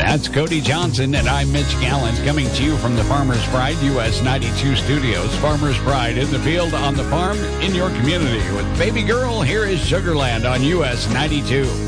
That's Cody Johnson, and I'm Mitch Gallant, coming to you from the Farmer's Pride US 92 studios. Farmer's Pride in the field, on the farm, in your community. With Baby Girl, here is Sugarland on US 92.